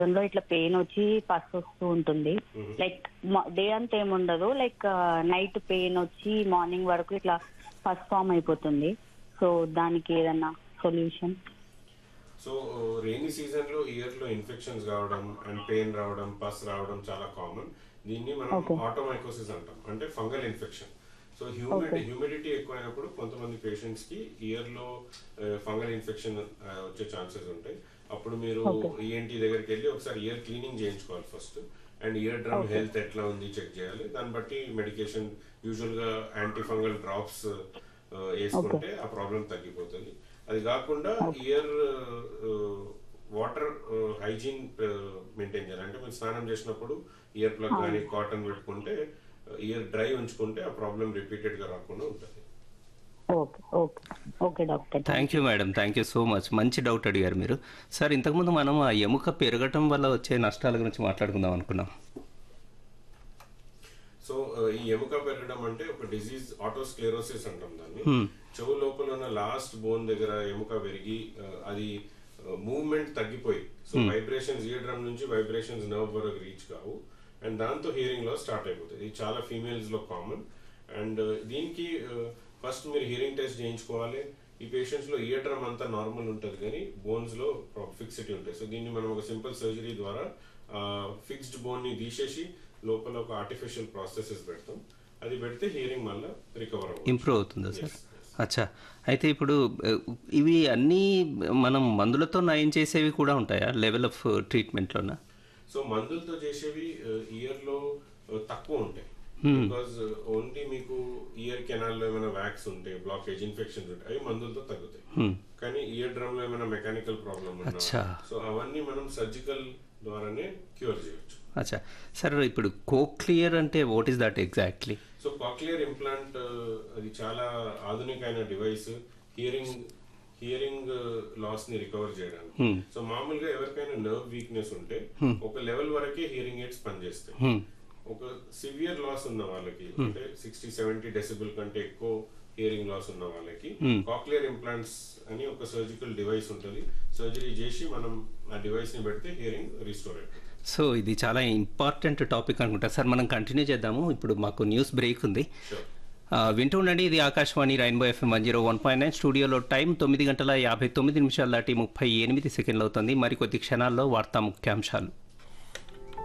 లో ఇట్లా పెయిన్ వచ్చి పస్ వస్తూ ఉంటుంది. లైక్ డే అంతా ఏముండదు, లైక్ నైట్ పెయిన్ వచ్చి మార్నింగ్ వరకు ఇట్లా పస్ ఫామ్ అయిపోతుంది. సో దానికి ఏదన్నా సొల్యూషన్? సో రెయినీ సీజన్ లో ఇయర్ లో ఇన్ఫెక్షన్స్ కావడం అండ్ పెయిన్ రావడం, పస్ రావడం చాలా కామన్. దీన్ని మనం ఆటోమైకోసిస్ అంటాం, అంటే ఫంగల్ ఇన్ఫెక్షన్. సో హ్యూమిడిటీ ఎక్కువైనప్పుడు కొంతమంది పేషెంట్స్ కి ఇయర్ లో ఫంగల్ ఇన్ఫెక్షన్ వచ్చే ఛాన్సెస్ ఉంటాయి. అప్పుడు మీరు ఈఎన్టీ దగ్గరికి వెళ్ళి ఒకసారి ఇయర్ క్లీనింగ్ చేయించుకోవాలి first. And ear drum health ఎట్లా ఉంది చెక్ చేయాలి. దాన్ని బట్టి మెడికేషన్, యూజువల్ గా యాంటీ ఫంగల్ డ్రాప్స్ వేసుకుంటే ఆ ప్రాబ్లం తగ్గిపోతుంది. అది కాకుండా ఇయర్ వాటర్ హైజీన్ మెయింటైన్ చేయాలి. అంటే మీరు స్నానం చేసినప్పుడు ఇయర్ ప్లగ్ కానీ కాటన్ పెట్టుకుంటే, ఇయర్ డ్రై ఉంచుకుంటే ఆ ప్రాబ్లం రిపీటెడ్ గా రాకుండా ఉంటుంది. Okay doctor. Thank you madam, thank you so much. మంచి డౌట్ అడిగారు మీరు. సార్, ఇంతకుముందు మనం ఆ ఎముక పెరగటం వల్ల వచ్చే నష్టాల గురించి మాట్లాడుకుందాం అనుకున్నాం. సో ఈ ఎముక పెరగడం అంటే ఒక డిజీజ్, ఆటోస్క్లెరోసిస్ అంటాం దాన్ని. చెవు లోపల ఉన్న లాస్ట్ బోన్ దగ్గర ఎముక పెరిగి అది మూవ్మెంట్ తగ్గిపోయి, సో వైబ్రేషన్స్ ఇయర్ డ్రమ్ నుంచి వైబ్రేషన్స్ నర్వ్ వరకు రీచ్ కావు, అండ్ దాంతో హియరింగ్ లాస్ స్టార్ట్ అయిపోతుంది. ఇది చాలా ఫీమేల్స్ లో కామన్. అండ్ దీనికి ఫస్ట్ మీరు హియరింగ్ టెస్ట్ చేయించుకోవాలి. ఈ పేషెంట్స్ లో ఇయర్ డ్రమ్ అంతా నార్మల్ ఉంటుంది, కానీ బోన్స్ లో ఫిక్సిటీ ఉంటాయి. సో దీన్ని మనం ఒక సింపుల్ సర్జరీ ద్వారా ఫిక్స్డ్ బోన్ ని తీసేసి లోపల ఒక ఆర్టిఫిషియల్ ప్రాసెసెస్ పెడతాం. అది పెడితే హియరింగ్ మళ్ళీ రికవర్ ఇంప్రూవ్ అవుతుందా సార్? అచ్చా. అయితే ఇప్పుడు ఇవి అన్నీ మనం మందులతో నయం చేసేవి కూడా ఉంటాయా లెవెల్ ఆఫ్ ట్రీట్మెంట్లోనా? సో మందులతో చేసేవి ఇయర్ లో తక్కువ ఉంటాయి. బికాస్ ఓన్లీ మీకు ఇయర్ కెనాల్ లో ఏమైనా వ్యాక్స్ ఉంటే, బ్లాకేజ్, ఇన్ఫెక్షన్స్ ఉంటాయి, అవి మందులతో తగ్గుతాయి. కానీ ఇయర్ డ్రమ్ లో ఏమైనా మెకానికల్ ప్రాబ్లమ్ ఉన్నా, సో అవన్నీ మనం సర్జికల్ ద్వారానే క్యూర్ చేయొచ్చు. అచ్చా సార్, ఇప్పుడు కోక్లియర్ అంటే what is that exactly? So cochlear implant అది చాలా ఆధునికమైన డివైస్ హియరింగ్ లాస్ ని రికవర్ చేయడానికి. సో మామూలుగా ఎవరికైనా నర్వ్ వీక్నెస్ ఉంటే ఒక లెవెల్ వరకే హియరింగ్ ఎయిడ్స్ పనిచేస్తాయి. ఒక సివియర్ లాస్ ఉన్న వాళ్ళకి, అంటే 60-70 డెసిబుల్ కంటే ఎక్కువ హియరింగ్ లాస్ ఉన్న వాళ్ళకి కాక్లియర్ ఇంప్లాంట్స్ అని ఒక సర్జికల్ డివైస్ ఉంటుంది. సర్జరీ చేసి మనం ఆ డివైస్ ని పెడితే హియరింగ్ రిస్టోర్ అవుతుంది. సో ఇది చాలా ఇంపార్టెంట్ టాపిక్ అనుకుంటా సార్. మనం కంటిన్యూ చేద్దాము. ఇప్పుడు మాకు న్యూస్ బ్రేక్ ఉంది, వింటూ ఉండండి. ఇది ఆకాశవాణి రైన్బో FM 101.9. స్టూడియోలో టైం 9:59 దాటి 38 సెకండ్లు అవుతుంది. మరికొద్ది క్షణాల్లో వార్తా ముఖ్యాంశాలు.